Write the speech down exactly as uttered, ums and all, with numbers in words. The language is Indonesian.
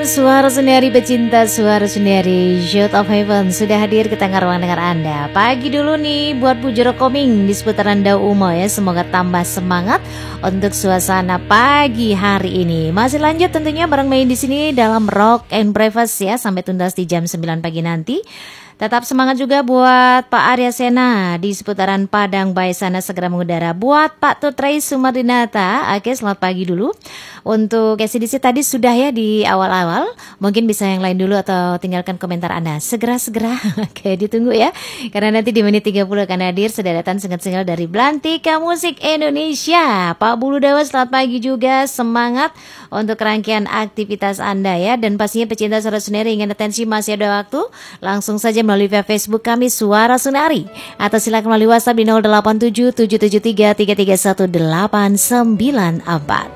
Suara Sendiri pecinta Suara Sendiri, Shout of Heaven sudah hadir ke tengah ruang dengar Anda. Pagi dulu nih buat Pujero Koming di seputaran Daumo ya. Semoga tambah semangat untuk suasana pagi hari ini. Masih lanjut tentunya bareng main di sini dalam Rock and Breakfast ya, sampai tuntas di jam sembilan pagi nanti. Tetap semangat juga buat Pak Arya Sena di seputaran Padang Bayi sana segera mengudara. Buat Pak Tutrai Sumardinata, oke selamat pagi dulu. Untuk S D C tadi sudah ya di awal-awal. Mungkin bisa yang lain dulu atau tinggalkan komentar Anda. Segera-segera, oke ditunggu ya. Karena nanti di menit tiga puluh akan hadir sederetan single-single dari Belantika Musik Indonesia. Pak Bulu Dawa selamat pagi juga, semangat untuk rangkaian aktivitas Anda ya. Dan pastinya pecinta Suara Sendiri ingin atensi masih ada waktu. Langsung saja melalui Facebook kami Suara Sunari, atau silakan melalui WhatsApp di nol delapan tujuh tujuh tujuh tiga tiga tiga satu delapan sembilan empat.